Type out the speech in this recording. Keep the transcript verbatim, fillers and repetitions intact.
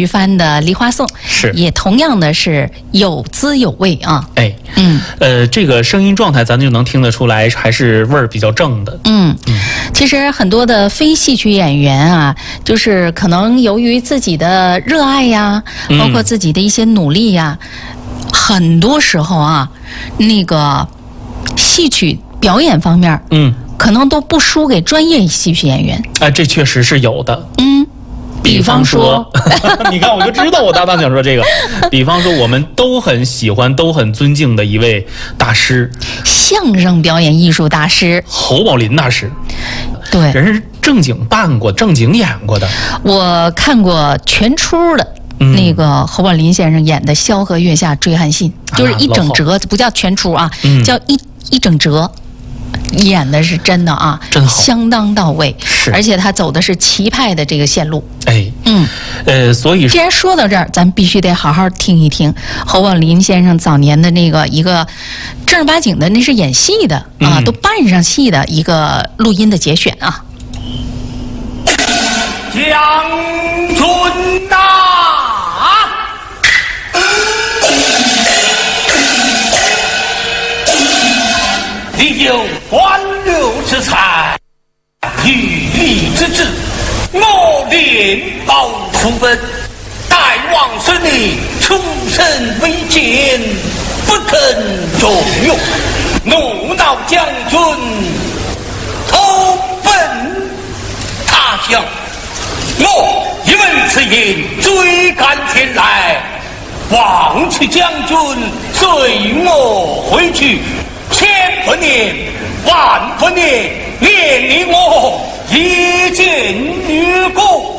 徐帆的《梨花颂》， 是也同样的是有滋有味啊。 哎， 嗯， 呃，这个声音状态咱就能听得出来，还是味儿比较正的。 嗯，其实很多的非戏曲演员啊，就是可能由于自己的热爱呀，包括自己的一些努力呀，嗯、很多时候啊，那个戏曲表演方面，嗯，可能都不输给专业戏曲演员。 啊，这确实是有的。 嗯。 比方说，你看，我就知道我搭档想说这个。比方说，我们都很喜欢、都很尊敬的一位大师—— 相声表演艺术大师侯宝林大师。 对， 人是正经办过、正经演过的。 我看过全出的。嗯、那个侯宝林先生演的《萧何月下追韩信》，就是一整折，不叫全出啊，嗯、叫一一整折。演的是真的啊， 真好， 相当到位， 是， 而且他走的是齐派的这个线路。 哎，嗯，呃，所以既然说到这儿，咱必须得好好听一听侯宝林先生早年的那个一个正儿八经的，那是演戏的、嗯、啊，都扮上戏的一个录音的节选啊。 将军呐！你有官流之才，御吏之志，我连报父本，待王孙你出身微贱，不肯重用，怒恼将军投奔他乡。我一闻此言，追赶前来，望其将军随我回去。千不念，万不念，连你我一见如故。